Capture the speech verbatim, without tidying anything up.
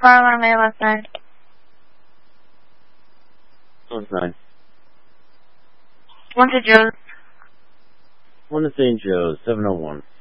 car on my left side. Left side. One to Joe's. One to Saint Joe's, seven oh one.